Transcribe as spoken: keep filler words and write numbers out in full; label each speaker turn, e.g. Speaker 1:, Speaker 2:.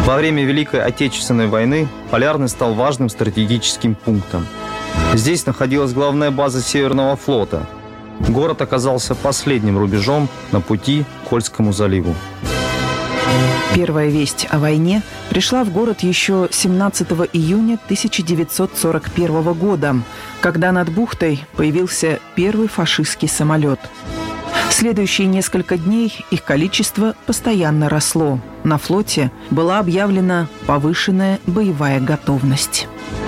Speaker 1: Во время Великой Отечественной войны Полярный стал важным стратегическим пунктом. Здесь находилась главная база Северного флота. Город оказался последним рубежом на пути к Кольскому заливу.
Speaker 2: Первая весть о войне пришла в город еще семнадцатого июня тысяча девятьсот сорок первого года, когда над бухтой появился первый фашистский самолет. Следующие несколько дней их количество постоянно росло. На флоте была объявлена повышенная боевая готовность.